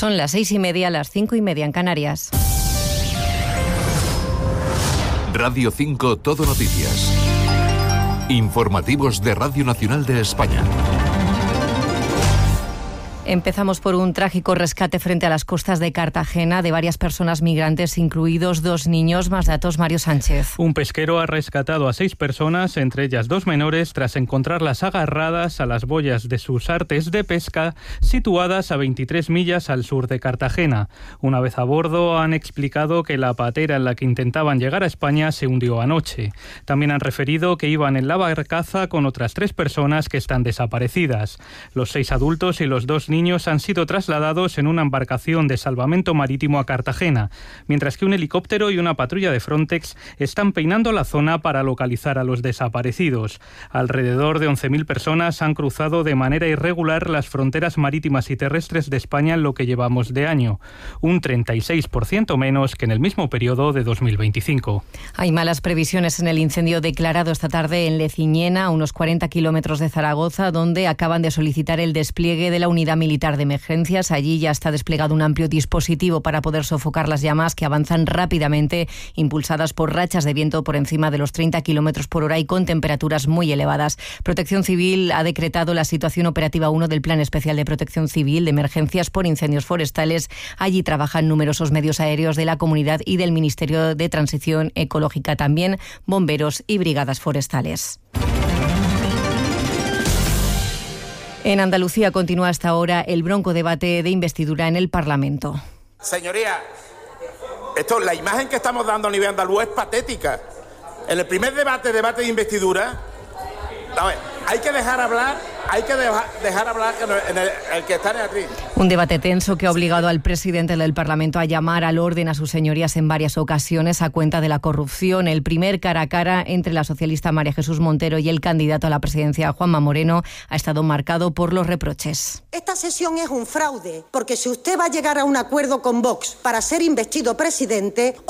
Son las 6:30, las 5:30 en Canarias. Radio 5 Todo Noticias. Informativos de Radio Nacional de España. Empezamos por un trágico rescate frente a las costas de Cartagena de varias personas migrantes, incluidos 2 niños. Más datos, Mario Sánchez. Un pesquero ha rescatado a 6 personas, entre ellas 2 menores, tras encontrarlas agarradas a las boyas de sus artes de pesca situadas a 23 millas al sur de Cartagena. Una vez a bordo, han explicado que la patera en la que intentaban llegar a España se hundió anoche. También han referido que iban en la barcaza con otras 3 personas que están desaparecidas. Los 6 adultos y los 2 niños han sido trasladados en una embarcación de salvamento marítimo a Cartagena, mientras que un helicóptero y una patrulla de Frontex están peinando la zona para localizar a los desaparecidos. Alrededor de 11.000 personas han cruzado de manera irregular las fronteras marítimas y terrestres de España en lo que llevamos de año, un 36% menos que en el mismo periodo de 2025. Hay malas previsiones en el incendio declarado esta tarde en Leciñena, a unos 40 kilómetros de Zaragoza, donde acaban de solicitar el despliegue de la unidad militar de emergencias. Allí ya está desplegado un amplio dispositivo para poder sofocar las llamas que avanzan rápidamente, impulsadas por rachas de viento por encima de los 30 kilómetros por hora y con temperaturas muy elevadas. Protección Civil ha decretado la situación operativa 1 del Plan Especial de Protección Civil de Emergencias por Incendios Forestales. Allí trabajan numerosos medios aéreos de la comunidad y del Ministerio de Transición Ecológica, también bomberos y brigadas forestales. En Andalucía continúa hasta ahora el bronco debate de investidura en el Parlamento. Señoría, la imagen que estamos dando a nivel andaluz es patética. En el primer debate de investidura, hay que dejar hablar el que está en el atril. Un debate tenso que ha obligado al presidente del Parlamento a llamar al orden a sus señorías en varias ocasiones a cuenta de la corrupción. El primer cara a cara entre la socialista María Jesús Montero y el candidato a la presidencia, Juanma Moreno, ha estado marcado por los reproches. Esta sesión es un fraude, porque si usted va a llegar a un acuerdo con Vox para ser investido presidente,